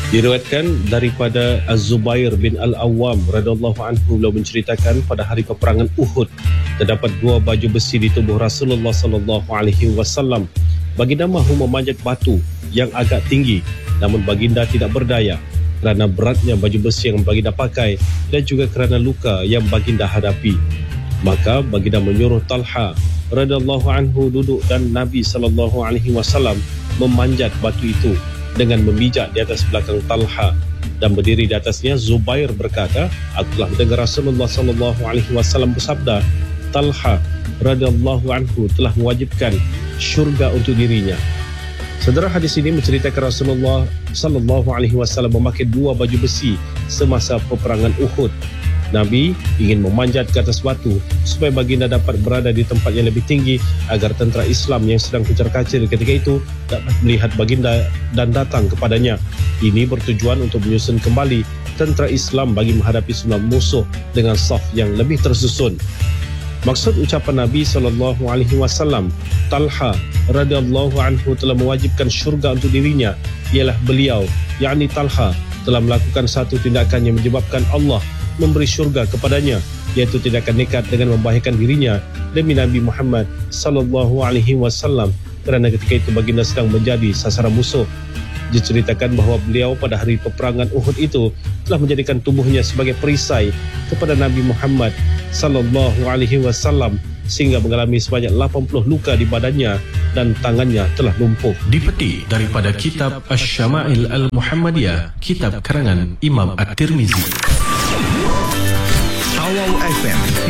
Diriwayatkan daripada Az-Zubair bin Al-Awwam radhiyallahu anhu, beliau menceritakan pada hari peperangan Uhud terdapat 2 baju besi di tubuh Rasulullah sallallahu alaihi wasallam. Baginda mahu memanjat batu yang agak tinggi, namun baginda tidak berdaya kerana beratnya baju besi yang baginda pakai dan juga kerana luka yang baginda hadapi. Maka baginda menyuruh Talha radhiyallahu anhu duduk dan Nabi sallallahu alaihi wasallam memanjat batu itu dengan memijak di atas belakang Talha, dan berdiri di atasnya Zubair berkata, aku telah mendengar Rasulullah sallallahu alaihi wasallam bersabda, Talha radhiyallahu anhu telah mewajibkan syurga untuk dirinya. Saudara, hadis ini menceritakan Rasulullah sallallahu alaihi wasallam memakai 2 baju besi semasa peperangan Uhud. Nabi ingin memanjat ke atas batu supaya baginda dapat berada di tempat yang lebih tinggi agar tentera Islam yang sedang kucar-kacir ketika itu dapat melihat baginda dan datang kepadanya. Ini bertujuan untuk menyusun kembali tentera Islam bagi menghadapi semua musuh dengan saf yang lebih tersusun. Maksud ucapan Nabi SAW, Talha radhiyallahu anhu telah mewajibkan syurga untuk dirinya, ialah beliau, yakni Talha, telah melakukan satu tindakan yang menyebabkan Allah memberi syurga kepadanya, iaitu tindakan nekat dengan membahayakan dirinya demi Nabi Muhammad sallallahu alaihi wasallam, kerana ketika itu baginda sedang menjadi sasaran musuh. Diceritakan bahawa beliau pada hari peperangan Uhud itu telah menjadikan tubuhnya sebagai perisai kepada Nabi Muhammad sallallahu alaihi wasallam sehingga mengalami sebanyak 80 luka di badannya dan tangannya telah lumpuh. Dipetik daripada kitab Asy-Syama'il Al-Muhammadiyah, kitab karangan Imam At-Tirmizi. Awal FM